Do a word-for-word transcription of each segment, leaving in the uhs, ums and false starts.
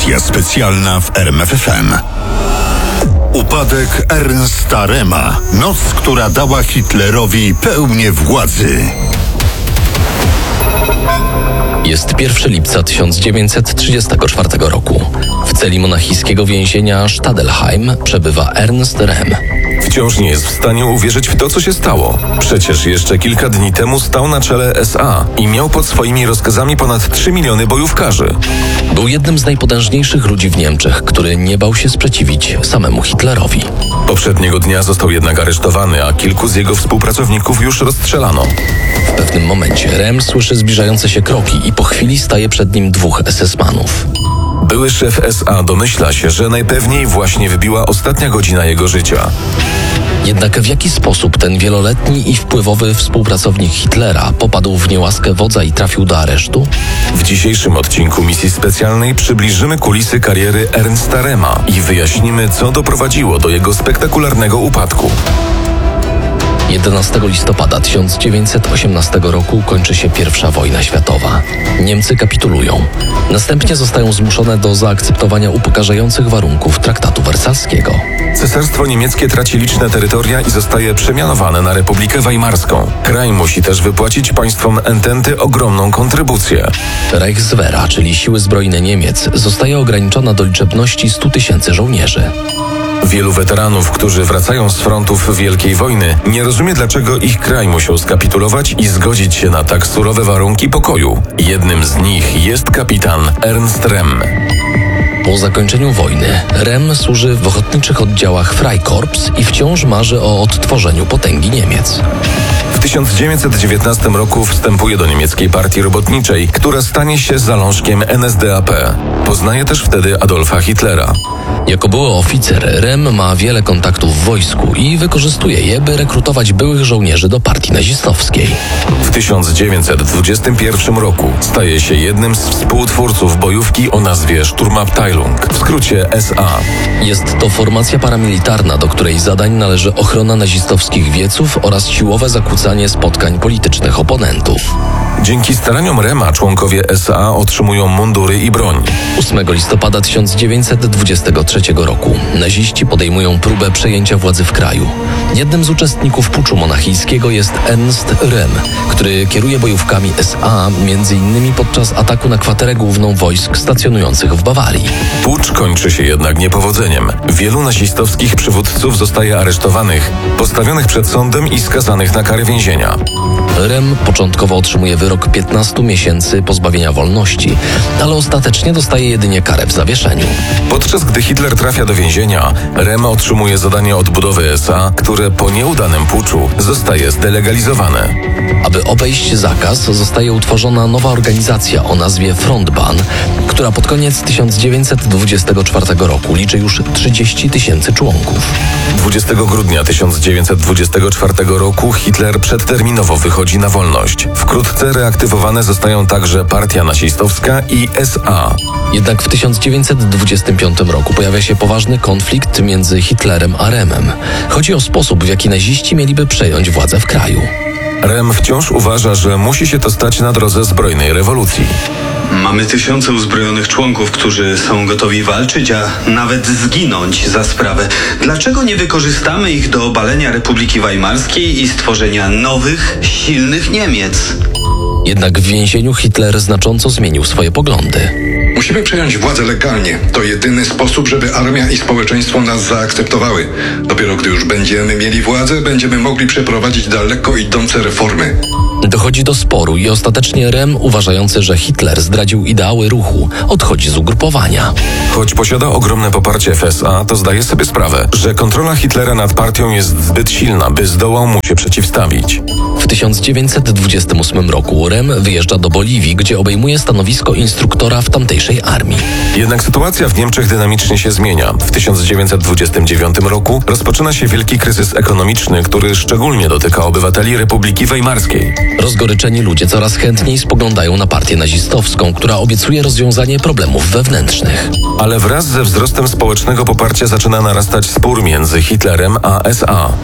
Edycja specjalna w R M F F M. Upadek Ernsta Rema. Noc, która dała Hitlerowi pełnię władzy. Jest pierwszego lipca tysiąc dziewięćset trzydziestego czwartego roku. W celi monachijskiego więzienia Stadelheim przebywa Ernst Rem. Wciąż nie jest w stanie uwierzyć w to, co się stało. Przecież jeszcze kilka dni temu stał na czele S A i miał pod swoimi rozkazami ponad trzy miliony bojówkarzy. Był jednym z najpotężniejszych ludzi w Niemczech, który nie bał się sprzeciwić samemu Hitlerowi. Poprzedniego dnia został jednak aresztowany, a kilku z jego współpracowników już rozstrzelano. W pewnym momencie Rem słyszy zbliżające się kroki i po chwili staje przed nim dwóch esesmanów. Były szef S A domyśla się, że najpewniej właśnie wybiła ostatnia godzina jego życia. Jednak w jaki sposób ten wieloletni i wpływowy współpracownik Hitlera popadł w niełaskę wodza i trafił do aresztu? W dzisiejszym odcinku misji specjalnej przybliżymy kulisy kariery Ernsta Rema i wyjaśnimy, co doprowadziło do jego spektakularnego upadku. jedenastego listopada tysiąc dziewięćset osiemnastego roku kończy się pierwsza wojna światowa. Niemcy kapitulują. Następnie zostają zmuszone do zaakceptowania upokarzających warunków traktatu wersalskiego. Cesarstwo niemieckie traci liczne terytoria i zostaje przemianowane na Republikę Weimarską. Kraj musi też wypłacić państwom ententy ogromną kontrybucję. Reichswehra, czyli siły zbrojne Niemiec, zostaje ograniczona do liczebności stu tysięcy żołnierzy. Wielu weteranów, którzy wracają z frontów Wielkiej Wojny, nie rozumie, dlaczego ich kraj musiał skapitulować i zgodzić się na tak surowe warunki pokoju. Jednym z nich jest kapitan Ernst Rem. Po zakończeniu wojny Rem służy w ochotniczych oddziałach Freikorps i wciąż marzy o odtworzeniu potęgi Niemiec. W tysiąc dziewięćset dziewiętnastym roku wstępuje do niemieckiej partii robotniczej, która stanie się zalążkiem N S D A P. Poznaje też wtedy Adolfa Hitlera. Jako były oficer, Rem ma wiele kontaktów w wojsku i wykorzystuje je, by rekrutować byłych żołnierzy do partii nazistowskiej. W tysiąc dziewięćset dwudziestym pierwszym roku staje się jednym z współtwórców bojówki o nazwie Sturmabteilung, w skrócie S A. Jest to formacja paramilitarna, do której zadań należy ochrona nazistowskich wieców oraz siłowe zakłócanie spotkań politycznych oponentów. Dzięki staraniom Rema członkowie S A otrzymują mundury i broń. ósmego listopada tysiąc dziewięćset dwudziestego trzeciego roku naziści podejmują próbę przejęcia władzy w kraju. Jednym z uczestników puczu monachijskiego jest Ernst Rem, który kieruje bojówkami S A między innymi podczas ataku na kwaterę główną wojsk stacjonujących w Bawarii. Pucz kończy się jednak niepowodzeniem. Wielu nazistowskich przywódców zostaje aresztowanych, postawionych przed sądem i skazanych na karę więzienia. Rem początkowo otrzymuje wyrok piętnastu miesięcy pozbawienia wolności, ale ostatecznie dostaje jedynie karę w zawieszeniu. Podczas gdy Hitler trafia do więzienia, Rem otrzymuje zadanie odbudowy S A, które po nieudanym puczu zostaje zdelegalizowane. Aby obejść zakaz, zostaje utworzona nowa organizacja o nazwie Frontbahn, która pod koniec tysiąc dziewięćset dwudziestego czwartego roku liczy już trzydzieści tysięcy członków. dwudziestego grudnia tysiąc dziewięćset dwudziestego czwartego roku Hitler przedterminowo wychodzi na wolność. Wkrótce reaktywowane zostają także partia nazistowska i S A. Jednak w tysiąc dziewięćset dwudziestym piątym roku pojawia się poważny konflikt między Hitlerem a Remem. Chodzi o sposób, w jaki naziści mieliby przejąć władzę w kraju. Rem wciąż uważa, że musi się to stać na drodze zbrojnej rewolucji. Mamy tysiące uzbrojonych członków, którzy są gotowi walczyć, a nawet zginąć za sprawę. Dlaczego nie wykorzystamy ich do obalenia Republiki Weimarskiej i stworzenia nowych, silnych Niemiec? Jednak w więzieniu Hitler znacząco zmienił swoje poglądy. Musimy przejąć władzę legalnie. To jedyny sposób, żeby armia i społeczeństwo nas zaakceptowały. Dopiero gdy już będziemy mieli władzę, będziemy mogli przeprowadzić daleko idące reformy. Dochodzi do sporu i ostatecznie Rem, uważający, że Hitler zdradził ideały ruchu, odchodzi z ugrupowania. Choć posiada ogromne poparcie w S A, to zdaje sobie sprawę, że kontrola Hitlera nad partią jest zbyt silna, by zdołał mu się przeciwstawić. W tysiąc dziewięćset dwudziestym ósmym roku Rem wyjeżdża do Boliwii, gdzie obejmuje stanowisko instruktora w tamtejszej armii. Jednak sytuacja w Niemczech dynamicznie się zmienia. W tysiąc dziewięćset dwudziestym dziewiątym roku rozpoczyna się wielki kryzys ekonomiczny, który szczególnie dotyka obywateli Republiki Weimarskiej. Rozgoryczeni ludzie coraz chętniej spoglądają na partię nazistowską, która obiecuje rozwiązanie problemów wewnętrznych. Ale wraz ze wzrostem społecznego poparcia zaczyna narastać spór między Hitlerem a S A.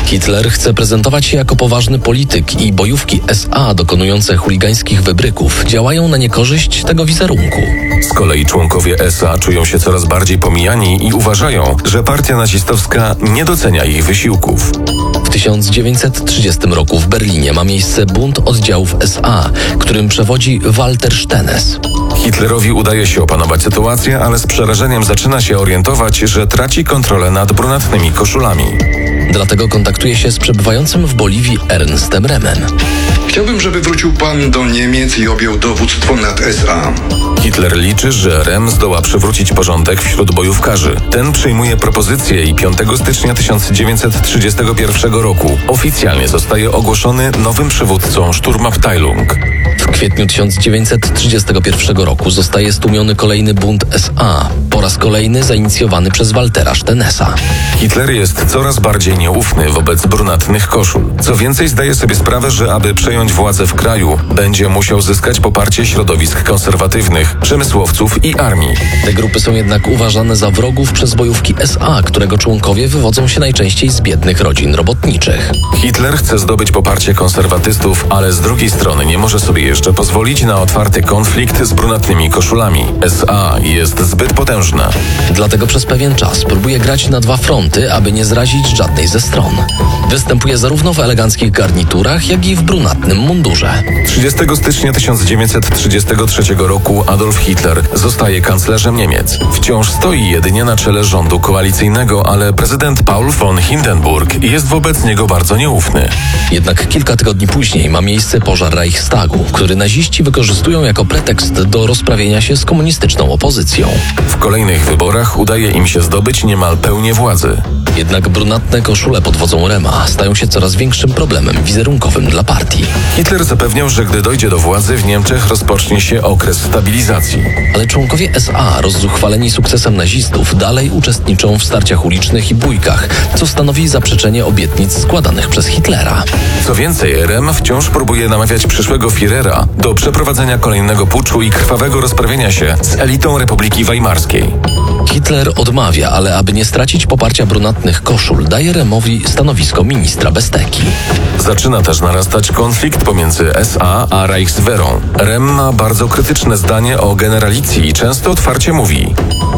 Hitler chce prezentować się jako poważny polityk i bojówki S A dokonujące chuligańskich wybryków działają na niekorzyść tego wizerunku. Z kolei członkowie S A czują się coraz bardziej pomijani i uważają, że partia nazistowska nie docenia ich wysiłków. W tysiąc dziewięćset trzydziestym roku w Berlinie ma miejsce bunt oddziałów S A, którym przewodzi Walter Stenes. Hitlerowi udaje się opanować sytuację, ale z przerażeniem zaczyna się orientować, że traci kontrolę nad brunatnymi koszulami. Dlatego kontaktuje się z przebywającym w Boliwii Ernstem Remem. Chciałbym, żeby wrócił pan do Niemiec i objął dowództwo nad S A. Hitler liczy, że Rem zdoła przywrócić porządek wśród bojówkarzy. Ten przyjmuje propozycję i piątego stycznia tysiąc dziewięćset trzydziestego pierwszego roku oficjalnie zostaje ogłoszony nowym przywódcą Sturmabteilung. W kwietniu tysiąc dziewięćset trzydziestego pierwszego roku zostaje stłumiony kolejny bunt S A, po raz kolejny zainicjowany przez Waltera Stenesa. Hitler jest coraz bardziej nieufny wobec brunatnych koszul. Co więcej, zdaje sobie sprawę, że aby przejąć władzę w kraju, będzie musiał zyskać poparcie środowisk konserwatywnych, przemysłowców i armii. Te grupy są jednak uważane za wrogów przez bojówki S A, którego członkowie wywodzą się najczęściej z biednych rodzin robotniczych. Hitler chce zdobyć poparcie konserwatystów, ale z drugiej strony nie może sobie jeszcze pozwolić na otwarty konflikt z brunatnymi koszulami. S A jest zbyt potężna. Dlatego przez pewien czas próbuje grać na dwa fronty, aby nie zrazić żadnej ze stron. Występuje zarówno w eleganckich garniturach, jak i w brunatnym mundurze. trzydziestego stycznia tysiąc dziewięćset trzydziestego trzeciego roku Adolf Hitler zostaje kanclerzem Niemiec. Wciąż stoi jedynie na czele rządu koalicyjnego, ale prezydent Paul von Hindenburg jest wobec niego bardzo nieufny. Jednak kilka tygodni później ma miejsce pożar Reichstagu, który naziści wykorzystują jako pretekst do rozprawienia się z komunistyczną opozycją. W kolejnych wyborach udaje im się zdobyć niemal pełnię władzy. Jednak brunatne koszule pod wodzą Rema stają się coraz większym problemem wizerunkowym dla partii. Hitler zapewniał, że gdy dojdzie do władzy w Niemczech rozpocznie się okres stabilizacji. Ale członkowie S A, rozzuchwaleni sukcesem nazistów, dalej uczestniczą w starciach ulicznych i bójkach, co stanowi zaprzeczenie obietnic składanych przez Hitlera. Co więcej, Rem wciąż próbuje namawiać przyszłego Führera do przeprowadzenia kolejnego puczu i krwawego rozprawienia się z elitą Republiki Weimarskiej. Hitler odmawia, ale aby nie stracić poparcia brunatnych koszul, daje Remowi stanowisko ministra besteki. Zaczyna też narastać konflikt pomiędzy S A a Reichswehrą. Rem ma bardzo krytyczne zdanie o generalicji i często otwarcie mówi: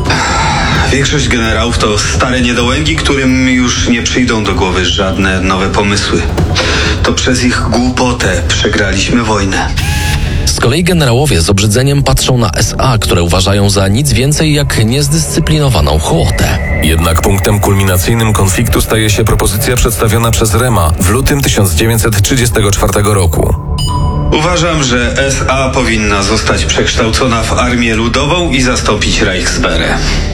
Większość generałów to stare niedołęgi, którym już nie przyjdą do głowy żadne nowe pomysły. To przez ich głupotę przegraliśmy wojnę. Z kolei generałowie z obrzydzeniem patrzą na S A, które uważają za nic więcej jak niezdyscyplinowaną hołotę. Jednak punktem kulminacyjnym konfliktu staje się propozycja przedstawiona przez Rema w lutym tysiąc dziewięćset trzydziestego czwartego roku. Uważam, że S A powinna zostać przekształcona w Armię Ludową i zastąpić Reichswehrę.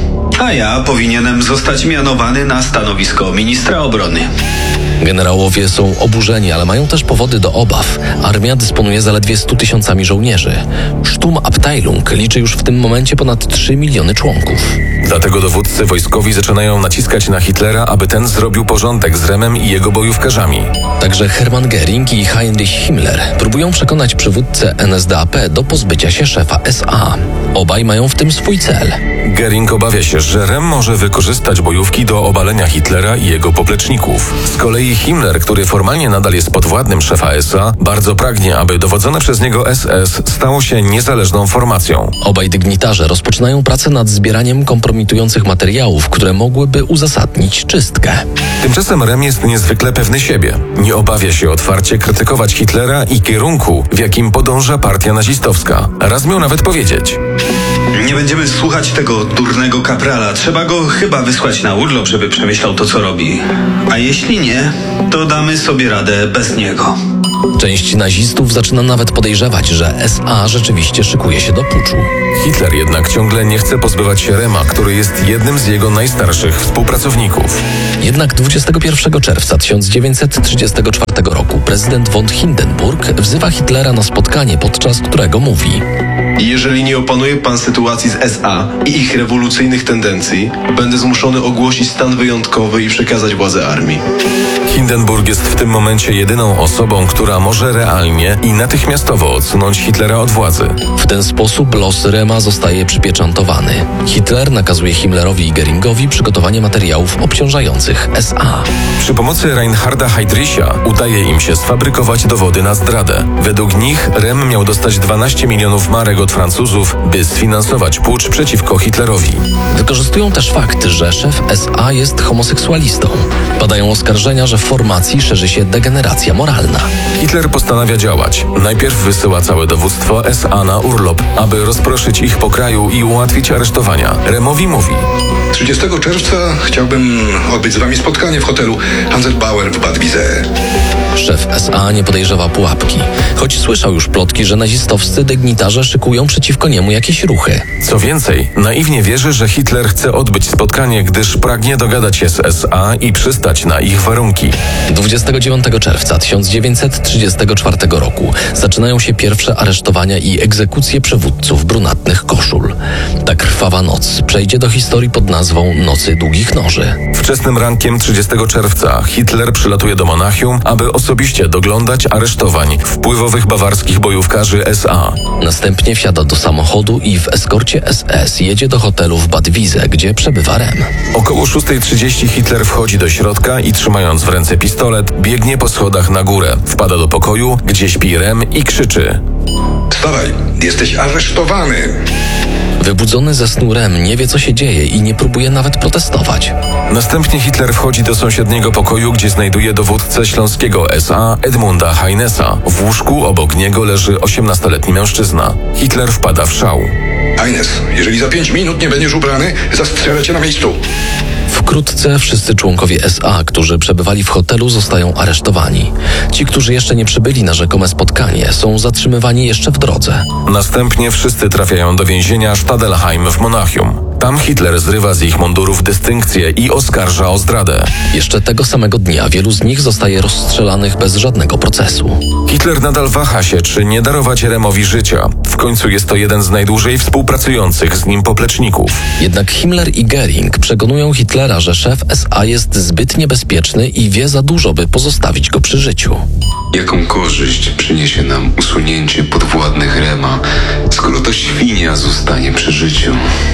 A ja powinienem zostać mianowany na stanowisko ministra obrony. Generałowie są oburzeni, ale mają też powody do obaw. Armia dysponuje zaledwie stu tysiącami żołnierzy. Sturmabteilung liczy już w tym momencie ponad trzy miliony członków. Dlatego dowódcy wojskowi zaczynają naciskać na Hitlera, aby ten zrobił porządek z Remem i jego bojówkarzami. Także Hermann Göring i Heinrich Himmler próbują przekonać przywódcę N S D A P do pozbycia się szefa S A. Obaj mają w tym swój cel. Göring obawia się, że Rem może wykorzystać bojówki do obalenia Hitlera i jego popleczników. Z kolei Himmler, który formalnie nadal jest podwładnym szefa S A, bardzo pragnie, aby dowodzone przez niego S S stało się niezależną formacją. Obaj dygnitarze rozpoczynają pracę nad zbieraniem kompromitujących materiałów, które mogłyby uzasadnić czystkę. Tymczasem Rem jest niezwykle pewny siebie. Nie obawia się otwarcie krytykować Hitlera i kierunku, w jakim podąża partia nazistowska. Raz miał nawet powiedzieć: Nie będziemy słuchać tego durnego kaprala. Trzeba go chyba wysłać na urlop, żeby przemyślał to, co robi. A jeśli nie, to damy sobie radę bez niego. Część nazistów zaczyna nawet podejrzewać, że S A rzeczywiście szykuje się do puczu. Hitler jednak ciągle nie chce pozbywać się Rema, który jest jednym z jego najstarszych współpracowników. Jednak dwudziestego pierwszego czerwca tysiąc dziewięćset trzydziestego czwartego roku prezydent von Hindenburg wzywa Hitlera na spotkanie, podczas którego mówi: I jeżeli nie opanuje pan sytuacji z S A i ich rewolucyjnych tendencji, będę zmuszony ogłosić stan wyjątkowy i przekazać władzę armii. Hindenburg jest w tym momencie jedyną osobą, która może realnie i natychmiastowo odsunąć Hitlera od władzy. W ten sposób los Rema zostaje przypieczętowany. Hitler nakazuje Himmlerowi i Geringowi przygotowanie materiałów obciążających S A. Przy pomocy Reinharda Heydricha udaje im się sfabrykować dowody na zdradę. Według nich Rem miał dostać dwanaście milionów marek od Francuzów, by sfinansować pucz przeciwko Hitlerowi. Wykorzystują też fakt, że szef S A jest homoseksualistą. Padają oskarżenia, że w formacji szerzy się degeneracja moralna. Hitler postanawia działać. Najpierw wysyła całe dowództwo S A na urlop, aby rozproszyć ich po kraju i ułatwić aresztowania. Remowi mówi: trzydziestego czerwca chciałbym odbyć z wami spotkanie w hotelu Hanselbauer w Bad Wiese. Szef S A nie podejrzewa pułapki, choć słyszał już plotki, że nazistowscy dygnitarze szykują przeciwko niemu jakieś ruchy. Co więcej, naiwnie wierzy, że Hitler chce odbyć spotkanie, gdyż pragnie dogadać się z S A i przystać na ich warunki. dwudziestego dziewiątego czerwca tysiąc dziewięćset trzydziestego czwartego roku zaczynają się pierwsze aresztowania i egzekucje przywódców brunatnych koszul. Ta krwawa noc przejdzie do historii pod nazwą Nocy Długich Noży. Wczesnym rankiem trzydziestego czerwca Hitler przylatuje do Monachium, aby osobiście doglądać aresztowań wpływowych bawarskich bojówkarzy S A. Następnie wsiada do samochodu i w eskorcie S S jedzie do hotelu w Bad Wiese, gdzie przebywa Rem. Około szóstej trzydzieści Hitler wchodzi do środka i trzymając w ręce pistolet, biegnie po schodach na górę. Wpada do pokoju, gdzie śpi Rem i krzyczy: Wstawaj, jesteś aresztowany. Wybudzony ze snu Rem nie wie, co się dzieje i nie próbuje nawet protestować. Następnie Hitler wchodzi do sąsiedniego pokoju, gdzie znajduje dowódcę śląskiego S A Edmunda Heinesa. W łóżku obok niego leży osiemnastoletni mężczyzna. Hitler wpada w szał. Heines, jeżeli za pięć minut nie będziesz ubrany, zastrzelę cię na miejscu. Wkrótce wszyscy członkowie S A, którzy przebywali w hotelu, zostają aresztowani. Ci, którzy jeszcze nie przybyli na rzekome spotkanie, są zatrzymywani jeszcze w drodze. Następnie wszyscy trafiają do więzienia Stadelheim w Monachium. Tam Hitler zrywa z ich mundurów dystynkcje i oskarża o zdradę. Jeszcze tego samego dnia wielu z nich zostaje rozstrzelanych bez żadnego procesu. Hitler nadal waha się, czy nie darować Remowi życia. W końcu jest to jeden z najdłużej współpracujących z nim popleczników. Jednak Himmler i Göring przekonują Hitlera, że szef S A jest zbyt niebezpieczny i wie za dużo, by pozostawić go przy życiu. Jaką korzyść przyniesie nam usunięcie podwładnych Rema, skoro to świnia zostanie przy życiu?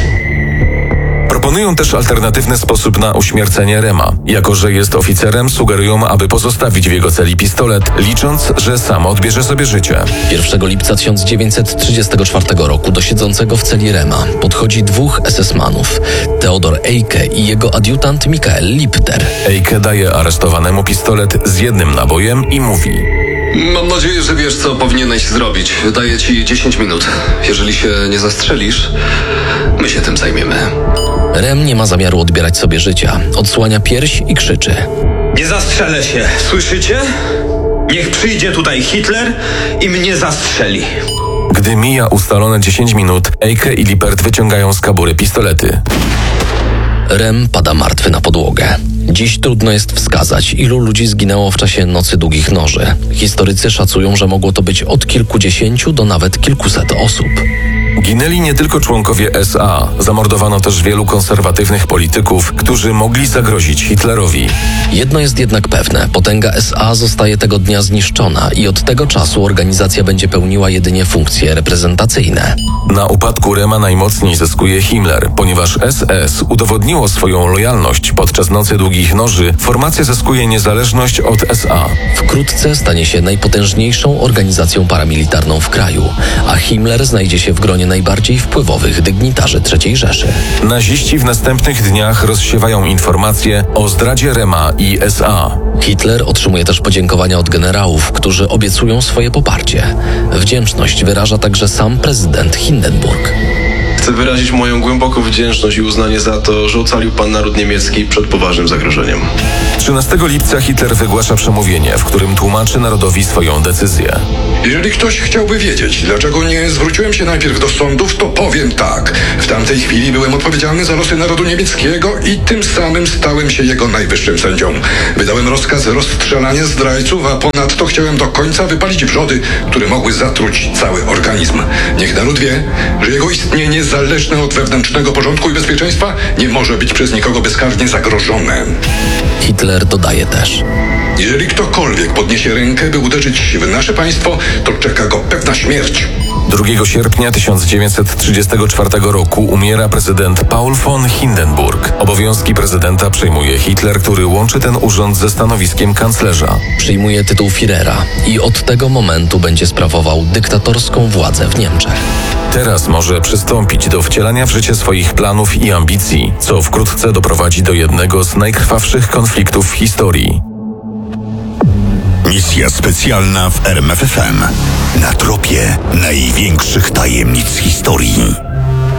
Proponują też alternatywny sposób na uśmiercenie Rema. Jako że jest oficerem, sugerują, aby pozostawić w jego celi pistolet, licząc, że sam odbierze sobie życie. pierwszego lipca tysiąc dziewięćset trzydziestego czwartego roku do siedzącego w celi Rema podchodzi dwóch S S-manów, Theodor Eicke i jego adiutant Michael Lipter. Eicke daje aresztowanemu pistolet z jednym nabojem i mówi: Mam nadzieję, że wiesz, co powinieneś zrobić. Daję ci dziesięć minut. Jeżeli się nie zastrzelisz, my się tym zajmiemy. Rem nie ma zamiaru odbierać sobie życia. Odsłania pierś i krzyczy: Nie zastrzelę się, słyszycie? Niech przyjdzie tutaj Hitler i mnie zastrzeli. Gdy mija ustalone dziesięć minut, Eicke i Lippert wyciągają z kabury pistolety. Rem pada martwy na podłogę. Dziś trudno jest wskazać, ilu ludzi zginęło w czasie Nocy Długich Noży. Historycy szacują, że mogło to być od kilkudziesięciu do nawet kilkuset osób. Ginęli nie tylko członkowie S A, zamordowano też wielu konserwatywnych polityków, którzy mogli zagrozić Hitlerowi. Jedno jest jednak pewne, potęga S A zostaje tego dnia zniszczona i od tego czasu organizacja będzie pełniła jedynie funkcje reprezentacyjne. Na upadku Rema najmocniej zyskuje Himmler, ponieważ S S udowodniło swoją lojalność podczas Nocy Długich Noży, formacja zyskuje niezależność od S A. Wkrótce stanie się najpotężniejszą organizacją paramilitarną w kraju, a Himmler znajdzie się w gronie najbardziej wpływowych dygnitarzy trzeciej Rzeszy. Naziści w następnych dniach rozsiewają informacje o zdradzie Rema i S A. Hitler otrzymuje też podziękowania od generałów, którzy obiecują swoje poparcie. Wdzięczność wyraża także sam prezydent Hindenburg. Chcę wyrazić moją głęboką wdzięczność i uznanie za to, że ocalił pan naród niemiecki przed poważnym zagrożeniem. trzynastego lipca Hitler wygłasza przemówienie, w którym tłumaczy narodowi swoją decyzję. Jeżeli ktoś chciałby wiedzieć, dlaczego nie zwróciłem się najpierw do sądów, to powiem tak. W tamtej chwili byłem odpowiedzialny za losy narodu niemieckiego i tym samym stałem się jego najwyższym sędzią. Wydałem rozkaz rozstrzelania zdrajców, a ponadto chciałem do końca wypalić wrzody, które mogły zatruć cały organizm. Niech naród wie, że jego istnienie zależne od wewnętrznego porządku i bezpieczeństwa nie może być przez nikogo bezkarnie zagrożone. Hitler dodaje też: Jeżeli ktokolwiek podniesie rękę, by uderzyć w nasze państwo, to czeka go pewna śmierć. drugiego sierpnia tysiąc dziewięćset trzydziestego czwartego roku umiera prezydent Paul von Hindenburg. Obowiązki prezydenta przejmuje Hitler, który łączy ten urząd ze stanowiskiem kanclerza. Przyjmuje tytuł Führera i od tego momentu będzie sprawował dyktatorską władzę w Niemczech. Teraz może przystąpić do wcielania w życie swoich planów i ambicji, co wkrótce doprowadzi do jednego z najkrwawszych konfliktów w historii. Misja specjalna w R M F F M. Na tropie największych tajemnic historii.